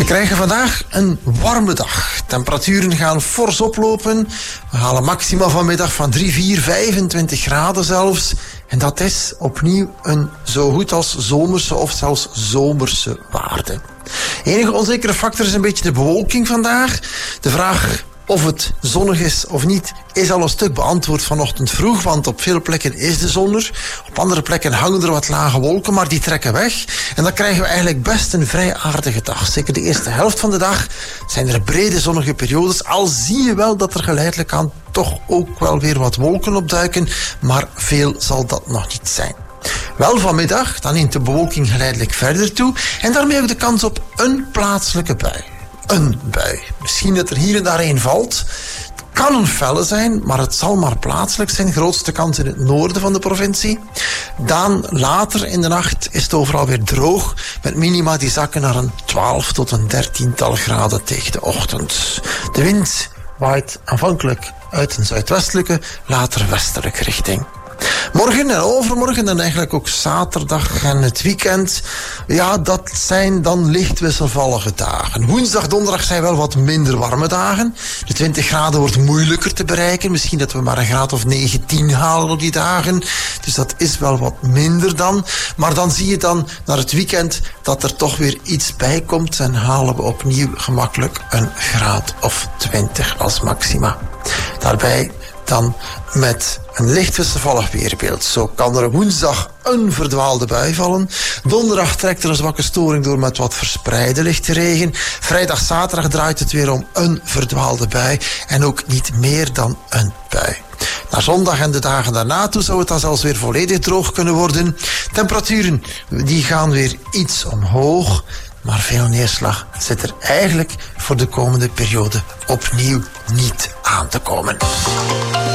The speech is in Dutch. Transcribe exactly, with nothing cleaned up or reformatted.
krijgen vandaag een warme dag. Temperaturen gaan fors oplopen. We halen maxima vanmiddag van drie, vier, vijfentwintig graden zelfs. En dat is opnieuw een zo goed als zomerse of zelfs zomerse waarde. Enige onzekere factor is een beetje de bewolking vandaag. De vraag of het zonnig is of niet, is al een stuk beantwoord vanochtend vroeg, want op veel plekken is de zon er. Op andere plekken hangen er wat lage wolken, maar die trekken weg. En dan krijgen we eigenlijk best een vrij aardige dag. Zeker de eerste helft van de dag zijn er brede zonnige periodes, al zie je wel dat er geleidelijk aan toch ook wel weer wat wolken opduiken, maar veel zal dat nog niet zijn. Wel vanmiddag, dan neemt de bewolking geleidelijk verder toe en daarmee ook de kans op een plaatselijke bui. Een bui. Misschien dat er hier en daar een valt. Het kan een felle zijn, maar het zal maar plaatselijk zijn. Grootste kans in het noorden van de provincie. Dan later in de nacht is het overal weer droog, met minima die zakken naar een twaalf tot een dertiental graden tegen de ochtend. De wind waait aanvankelijk uit een zuidwestelijke, later westelijke richting. Morgen en overmorgen en eigenlijk ook zaterdag en het weekend, ja, dat zijn dan licht wisselvallige dagen. Woensdag, donderdag zijn wel wat minder warme dagen. De twintig graden wordt moeilijker te bereiken. Misschien dat we maar een graad of negentien halen op die dagen. Dus dat is wel wat minder dan. Maar dan zie je dan naar het weekend dat er toch weer iets bij komt en halen we opnieuw gemakkelijk een graad of twintig als maxima. Daarbij dan met een licht wisselvallig weerbeeld. Zo kan er woensdag een verdwaalde bui vallen. Donderdag trekt er een zwakke storing door met wat verspreide lichte regen. Vrijdag, zaterdag draait het weer om een verdwaalde bui. En ook niet meer dan een bui. Naar zondag en de dagen daarna toe zou het dan zelfs weer volledig droog kunnen worden. Temperaturen die gaan weer iets omhoog. Maar veel neerslag zit er eigenlijk voor de komende periode opnieuw niet aan te komen.